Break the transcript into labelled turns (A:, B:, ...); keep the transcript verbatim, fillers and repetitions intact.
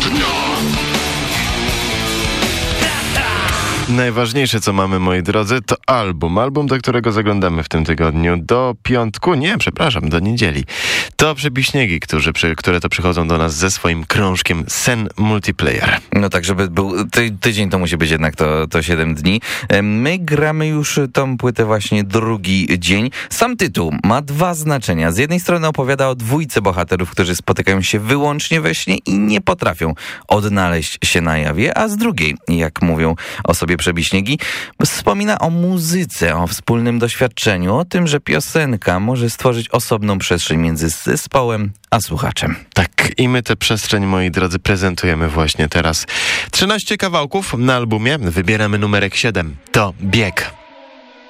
A: dnia.
B: Najważniejsze, co mamy, moi drodzy, to album. Album, do którego zaglądamy w tym tygodniu. Do piątku, nie, przepraszam, do niedzieli. To Przebiśniegi, którzy, przy, które to przychodzą do nas ze swoim krążkiem Sen Multiplayer.
C: No tak, żeby był ty, tydzień, to musi być jednak to, to siedem dni. My gramy już tą płytę właśnie drugi dzień. Sam tytuł ma dwa znaczenia. Z jednej strony opowiada o dwójce bohaterów, którzy spotykają się wyłącznie we śnie i nie potrafią odnaleźć się na jawie, a z drugiej, jak mówią o sobie Przebiśniegi, wspomina o muzyce, o wspólnym doświadczeniu, o tym, że piosenka może stworzyć osobną przestrzeń między zespołem a słuchaczem.
B: Tak, i my tę przestrzeń, moi drodzy, prezentujemy właśnie teraz. trzynaście kawałków na albumie, wybieramy numerek siedem. To Bieg.